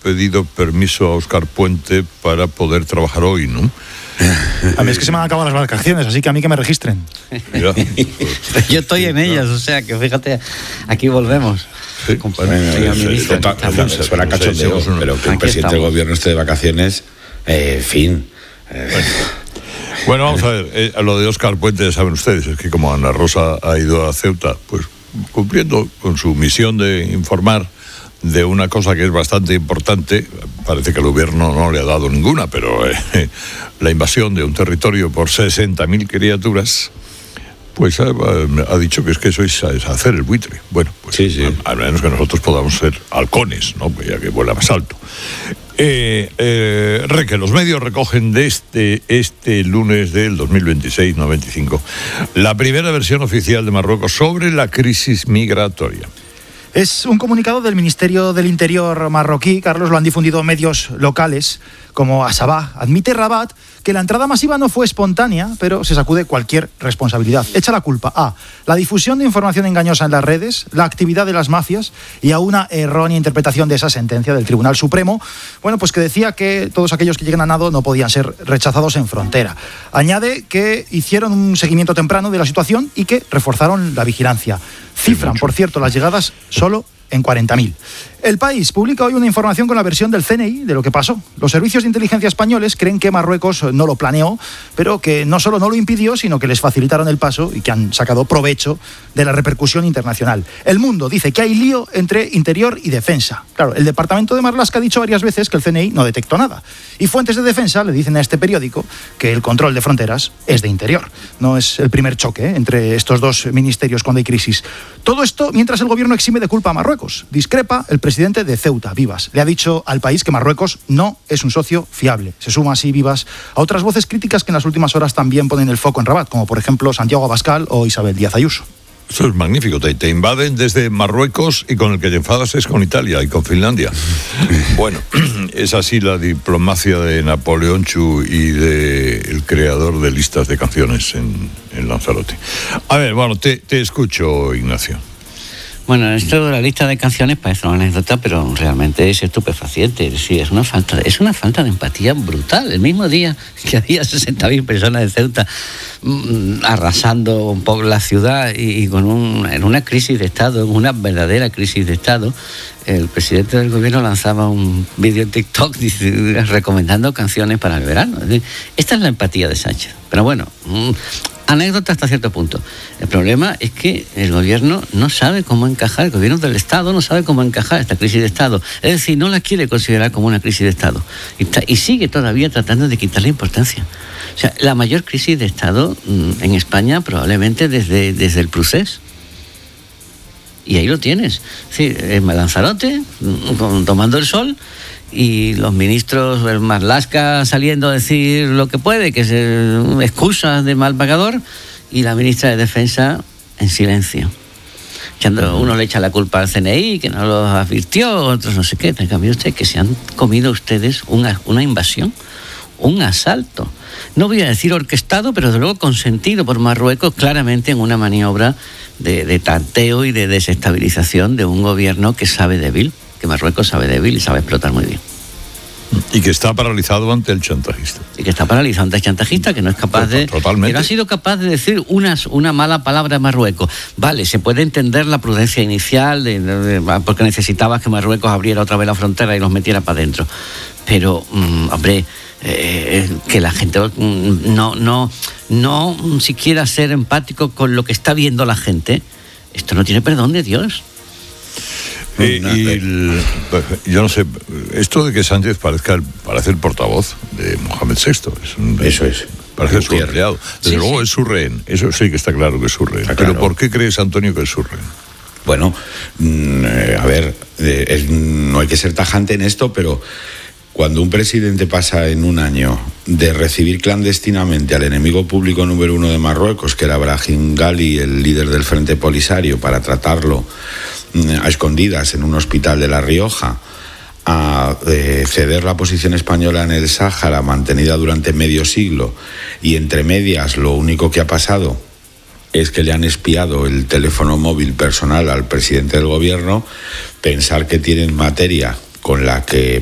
pedido permiso a Óscar Puente para poder trabajar hoy, ¿no? A mí es que se me han acabado las vacaciones, así que a mí que me registren. Mira, Yo estoy en ellas, o sea que fíjate, aquí volvemos. sí, Suena cachondeo, pero que el presidente del gobierno esté de vacaciones, en fin. Bueno, vamos a ver, lo de Óscar Puente, saben ustedes, es que como Ana Rosa ha ido a Ceuta, pues cumpliendo con su misión de informar de una cosa que es bastante importante, parece que el gobierno no le ha dado ninguna, pero la invasión de un territorio por 60.000 criaturas, pues ha dicho que es que eso es hacer el buitre. Bueno, pues sí. al menos que nosotros podamos ser halcones, ¿no? Pues ya que vuela más alto. Que los medios recogen de este lunes del 2026, no 25, la primera versión oficial de Marruecos sobre la crisis migratoria. Es un comunicado del Ministerio del Interior marroquí, Carlos, lo han difundido medios locales como Asabah. Admite Rabat que la entrada masiva no fue espontánea, pero se sacude cualquier responsabilidad. Echa la culpa a la difusión de información engañosa en las redes, la actividad de las mafias y a una errónea interpretación de esa sentencia del Tribunal Supremo, bueno, pues que decía que todos aquellos que lleguen a nado no podían ser rechazados en frontera. Añade que hicieron un seguimiento temprano de la situación y que reforzaron la vigilancia. Cifran, por cierto, las llegadas solo en 40.000. El País publica hoy una información con la versión del CNI de lo que pasó. Los servicios de inteligencia españoles creen que Marruecos no lo planeó, pero que no solo no lo impidió, sino que les facilitaron el paso y que han sacado provecho de la repercusión internacional. El Mundo dice que hay lío entre Interior y Defensa. Claro, el departamento de Marlaska ha dicho varias veces que el CNI no detectó nada. Y fuentes de Defensa le dicen a este periódico que el control de fronteras es de Interior. No es el primer choque entre estos dos ministerios cuando hay crisis. Todo esto mientras el gobierno exime de culpa a Marruecos. Discrepa el presidente de Ceuta, Vivas. Le ha dicho al País que Marruecos no es un socio fiable. Se suma así Vivas a otras voces críticas que en las últimas horas también ponen el foco en Rabat, como por ejemplo Santiago Abascal o Isabel Díaz Ayuso. Eso es magnífico, te invaden desde Marruecos y con el que te enfadas es con Italia y con Finlandia. Bueno, es así la diplomacia de Napoleón Chu y del creador de listas de canciones en Lanzarote. A ver, bueno, te escucho, Ignacio. Bueno, esto de la lista de canciones parece una anécdota, pero realmente es estupefaciente. Es decir, es una falta de empatía brutal. El mismo día que había 60.000 personas en Ceuta arrasando un poco la ciudad y en una crisis de Estado, en una verdadera crisis de Estado, el presidente del gobierno lanzaba un vídeo en TikTok recomendando canciones para el verano. Es decir, esta es la empatía de Sánchez. Pero bueno, anécdota hasta cierto punto. El problema es que el gobierno no sabe cómo encajar, el gobierno del Estado no sabe cómo encajar esta crisis de Estado. Es decir, no la quiere considerar como una crisis de Estado. Y sigue todavía tratando de quitarle importancia. O sea, la mayor crisis de Estado en España probablemente desde el procés. Y ahí lo tienes. Sí, en Lanzarote, tomando el sol, y los ministros, el Marlaska saliendo a decir lo que puede, que es excusas de mal pagador, y la ministra de Defensa en silencio. Uno le echa la culpa al CNI, que no lo advirtió, otros no sé qué. En cambio, usted, que se han comido ustedes una invasión, un asalto. No voy a decir orquestado, pero desde luego consentido por Marruecos, claramente en una maniobra de tanteo y de desestabilización de un gobierno que sabe débil, que Marruecos sabe débil y sabe explotar muy bien. Y que está paralizado ante el chantajista. Y que está paralizado ante el chantajista, que no es capaz Totalmente. Que no ha sido capaz de decir una mala palabra a Marruecos. Vale, se puede entender la prudencia inicial, porque necesitaba que Marruecos abriera otra vez la frontera y los metiera para adentro. Pero, hombre, que la gente no siquiera ser empático con lo que está viendo la gente, esto no tiene perdón de Dios. Yo no sé, esto de que Sánchez parece el portavoz de Mohamed VI. Eso es. Parece su empleado. Desde luego es su rehén. Eso sí que está claro que es su rehén. Pero claro. ¿Por qué crees, Antonio, que es su rehén? Bueno, a ver, no hay que ser tajante en esto, pero cuando un presidente pasa en un año de recibir clandestinamente al enemigo público número 1 de Marruecos, que era Brahim Ghali, el líder del Frente Polisario, para tratarlo a escondidas en un hospital de La Rioja, a ceder la posición española en el Sáhara, mantenida durante medio siglo, y entre medias lo único que ha pasado es que le han espiado el teléfono móvil personal al presidente del gobierno, pensar que tienen materia con la que